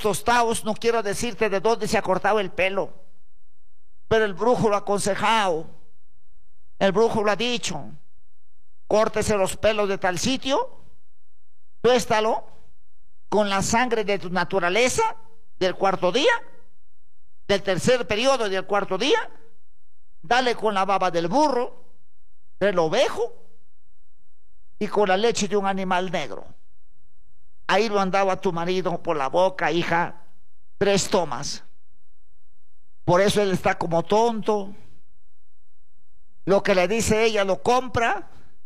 tostados, no quiero decirte de dónde se ha cortado el pelo, pero el brujo lo ha aconsejado, el brujo lo ha dicho, córtese los pelos de tal sitio, tuéstalo con la sangre de tu naturaleza del cuarto día, del tercer periodo y del cuarto día, dale con la baba del burro, del ovejo y con la leche de un animal negro. Ahí lo andaba tu marido por la boca, hija, 3 tomas. Por eso él está como tonto. Lo que le dice ella lo compra,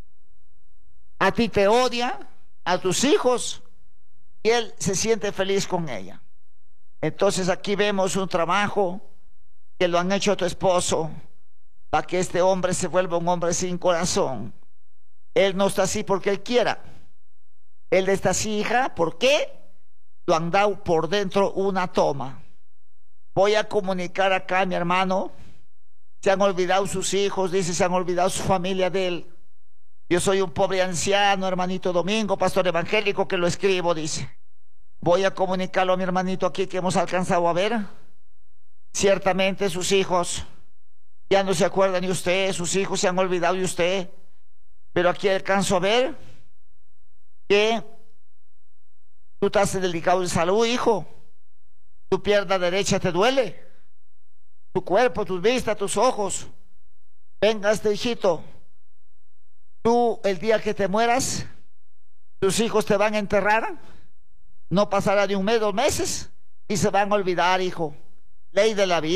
a ti te odia, a tus hijos, y él se siente feliz con ella. Entonces aquí vemos un trabajo que lo han hecho a tu esposo para que este hombre se vuelva un hombre sin corazón. Él no está así porque él quiera. Él está así, hija, ¿por qué? Lo han dado por dentro una toma. Voy a comunicar acá a mi hermano. Se han olvidado sus hijos, dice, se han olvidado su familia de él. Yo soy un pobre anciano, hermanito Domingo, pastor evangélico, que lo escribo, dice. Voy a comunicarlo a mi hermanito aquí que hemos alcanzado a ver. Ciertamente sus hijos ya no se acuerdan de usted, sus hijos se han olvidado de usted. Pero aquí alcanzo a ver que tú estás delicado de salud, hijo. Tu pierna derecha te duele, tu cuerpo, tus vistas, tus ojos. Venga, hijito, tú el día que te mueras, tus hijos te van a enterrar, no pasará ni 1 mes, 2 meses, y se van a olvidar, hijo. Ley de la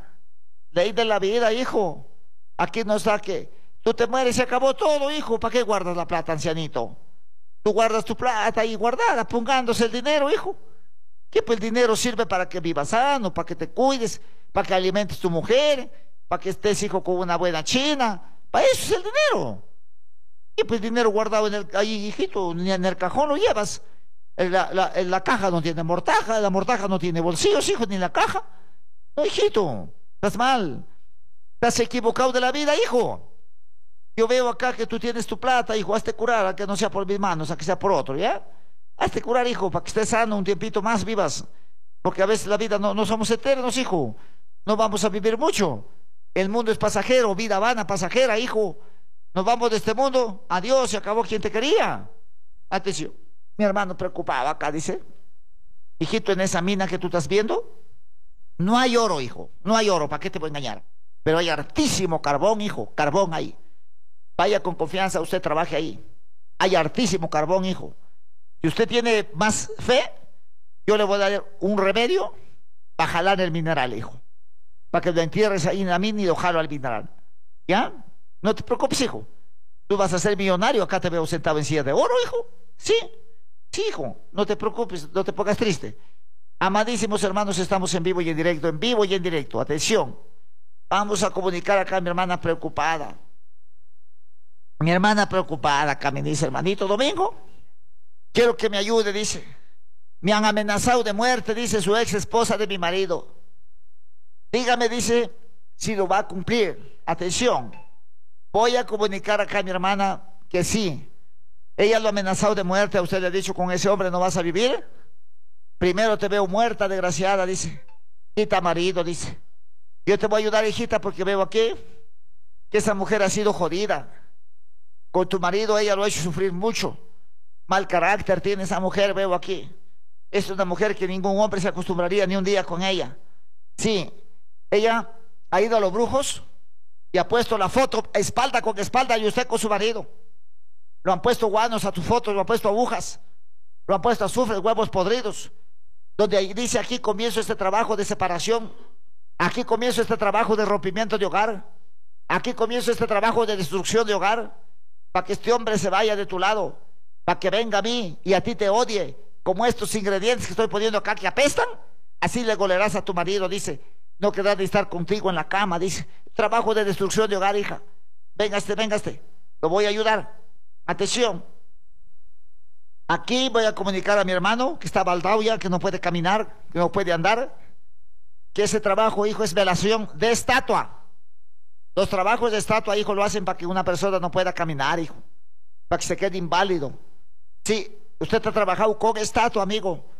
vida, hijo. Aquí no está que tú te mueres y se acabó todo, hijo. ¿Para qué guardas la plata, ancianito? Tú guardas tu plata ahí guardada, pongándose el dinero, hijo. Que pues el dinero sirve para que vivas sano, para que te cuides, para que alimentes tu mujer, para que estés, hijo, con una buena china. Para eso es el dinero. Y pues el dinero guardado ahí, hijito, ni en el cajón lo llevas. La caja no tiene mortaja, la mortaja no tiene bolsillos, hijo, ni la caja. No, hijito, estás mal. Estás equivocado de la vida, hijo. Yo veo acá que tú tienes tu plata, hijo, hazte curar, a que no sea por mis manos, a que sea por otro, ¿ya? Hazte curar, hijo, para que estés sano un tiempito más, vivas. Porque a veces la vida no somos eternos, hijo. No vamos a vivir mucho. El mundo es pasajero, vida vana, pasajera, hijo. Nos vamos de este mundo, adiós, se acabó quien te quería. Atención, mi hermano preocupado acá dice, hijito, en esa mina que tú estás viendo, no hay oro, hijo, no hay oro, ¿para qué te voy a engañar? Pero hay hartísimo carbón, hijo, carbón ahí. Vaya con confianza, usted trabaje ahí. Hay hartísimo carbón, hijo. Si usted tiene más fe, yo le voy a dar un remedio para jalar el mineral, hijo. Para que lo entierres ahí en la mina y lo jalo al mineral. ¿Ya? No te preocupes, hijo. Tú vas a ser millonario, acá te veo sentado en silla de oro, hijo. Sí, sí, hijo. No te preocupes, no te pongas triste. Amadísimos hermanos, estamos en vivo y en directo, en vivo y en directo. Atención. Vamos a comunicar acá a mi hermana preocupada. Mi hermana preocupada acá me dice, hermanito Domingo, quiero que me ayude, dice. Me han amenazado de muerte, dice su ex esposa de mi marido. Dígame, dice, si lo va a cumplir. Atención. Voy a comunicar acá a mi hermana que sí. Ella lo ha amenazado de muerte. A usted le ha dicho, con ese hombre no vas a vivir. Primero te veo muerta, desgraciada, dice. Quita marido, dice. Yo te voy a ayudar, hijita, porque veo aquí que esa mujer ha sido jodida. Con tu marido ella lo ha hecho sufrir mucho. Mal carácter tiene esa mujer, veo aquí. Es una mujer que ningún hombre se acostumbraría ni un día con ella. Sí, ella ha ido a los brujos y ha puesto la foto espalda con espalda y usted con su marido. Lo han puesto guanos a tu foto, lo han puesto agujas, lo han puesto azufre, huevos podridos. Donde dice, aquí comienzo este trabajo de separación, aquí comienzo este trabajo de rompimiento de hogar, aquí comienzo este trabajo de destrucción de hogar, para que este hombre se vaya de tu lado, para que venga a mí y a ti te odie, como estos ingredientes que estoy poniendo acá que apestan. Así le golerás a tu marido, dice. No querrá de estar contigo en la cama, dice. Trabajo de destrucción de hogar, hija. Véngase, lo voy a ayudar. Atención. Aquí voy a comunicar a mi hermano que está baldado ya, que no puede caminar, que no puede andar, que ese trabajo, hijo, es velación de estatua. Los trabajos de estatua, hijo, lo hacen para que una persona no pueda caminar, hijo, para que se quede inválido. Sí, usted ha trabajado con estatua, amigo.